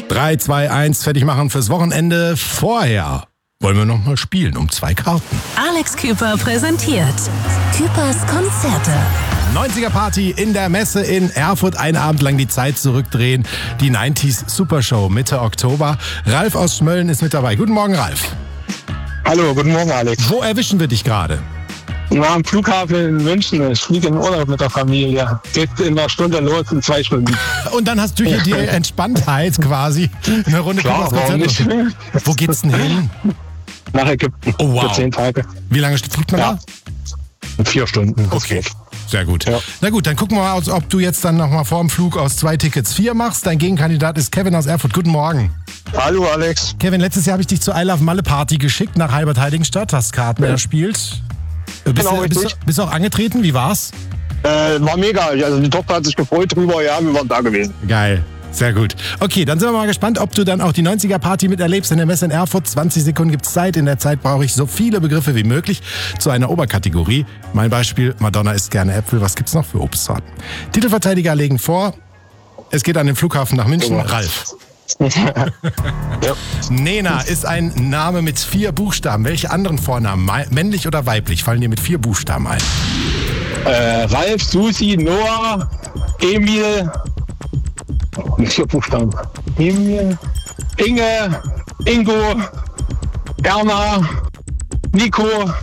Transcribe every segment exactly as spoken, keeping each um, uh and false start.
drei, zwei, eins, fertig machen fürs Wochenende. Vorher wollen wir noch mal spielen um zwei Karten. Alex Küper präsentiert Küpers Konzerte. neunziger Party in der Messe in Erfurt. Einen Abend lang die Zeit zurückdrehen. Die neunziger Super Show Mitte Oktober. Ralf aus Schmölln ist mit dabei. Guten Morgen, Ralf. Hallo, guten Morgen, Alex. Wo erwischen wir dich gerade? Ja, am Flughafen in München. Ich fliege in Urlaub mit der Familie. Geht in einer Stunde los, in zwei Stunden. Und dann hast du hier die Entspanntheit quasi. Eine Runde Klar, warum nicht? Wo geht's denn hin? Nach Ägypten. Oh, wow. Für zehn Tage. Wie lange fliegt man Ja. da? In vier Stunden. Okay. Sehr gut. Ja. Na gut, dann gucken wir mal, ob du jetzt dann nochmal vor dem Flug aus zwei Tickets vier machst. Dein Gegenkandidat ist Kevin aus Erfurt. Guten Morgen. Hallo, Alex. Kevin, letztes Jahr habe ich dich zur I Love Malle Party geschickt nach Halbert-Heiligenstadt. Hast Karten Ja. erspielt. Bist, Genau, du, bist, richtig. du, bist du auch angetreten? Wie war's? Äh, war mega. Also die Tochter hat sich gefreut drüber. Ja, wir waren da gewesen. Geil. Sehr gut. Okay, dann sind wir mal gespannt, ob du dann auch die neunziger Party miterlebst in der Messe in Erfurt. zwanzig Sekunden gibt's Zeit. In der Zeit brauche ich so viele Begriffe wie möglich zu einer Oberkategorie. Mein Beispiel, Madonna isst gerne Äpfel. Was gibt's noch für Obstsorten? Titelverteidiger legen vor. Es geht an den Flughafen nach München. Ja. Ralf. Ja. Nena ist ein Name mit vier Buchstaben. Welche anderen Vornamen, männlich oder weiblich, fallen dir mit vier Buchstaben ein? Äh, Ralf, Susi, Noah, Emil. Mit vier Buchstaben. Emil, Inge, Ingo, Erna, Nico,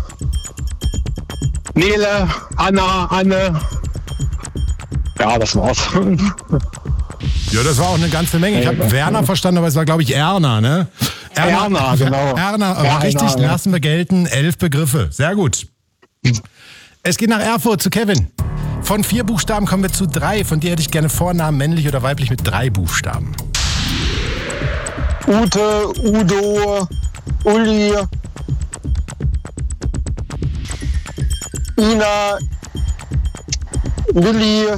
Nele, Anna, Anne. Ja, das war's. Ja, das war auch eine ganze Menge. Ich habe Werner verstanden, aber es war, glaube ich, Erna, ne? Erna, genau. Erna, Erna, richtig, ja. lassen wir gelten. Elf Begriffe. Sehr gut. Es geht nach Erfurt zu Kevin. Von vier Buchstaben kommen wir zu drei. Von dir hätte ich gerne Vornamen, männlich oder weiblich, mit drei Buchstaben. Ute, Udo, Uli, Ina, Willi,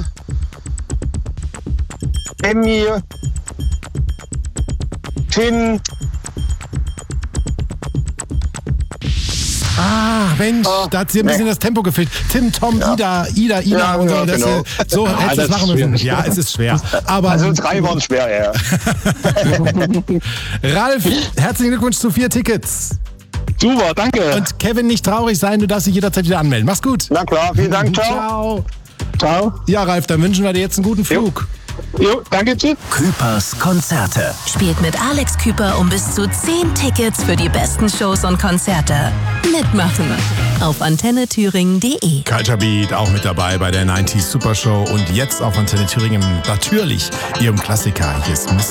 Emmy, Tin. Ah, Mensch, Ah, da hat dir ein bisschen nee. das Tempo gefehlt. Tim, Tom, Ida, Ida, Ida Ja, und so. ja, Das, genau. So Ja, hättest du es das machen ist müssen. schwierig. Ja, es ist schwer. Aber Also drei waren schwer, ja. Ralf, herzlichen Glückwunsch zu vier Tickets. Super, danke. Und Kevin, nicht traurig sein, du darfst dich jederzeit wieder anmelden. Mach's gut. Na klar, vielen Dank, ciao. Ciao. Ciao. Ja, Ralf, dann wünschen wir dir jetzt einen guten Flug. Jo, danke, tschüss. Küpers Konzerte. Spielt mit Alex Küper um bis zu zehn Tickets für die besten Shows und Konzerte. Mitmachen auf antenne thüringen punkt de. Culture Beat auch mit dabei bei der neunziger Super Show und jetzt auf Antenne Thüringen natürlich ihrem Klassiker. Hier ist Mister